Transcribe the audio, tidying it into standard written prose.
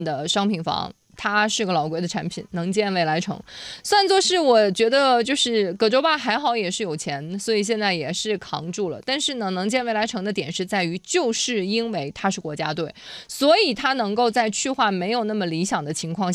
的商品房。它是个老贵的产品，能建未来城，算作是我觉得就是葛洲坝还好也是有钱，所以现在也是扛住了。但是呢，能建未来城的点是在于，就是因为它是国家队，所以它能够在去化没有那么理想的情况下。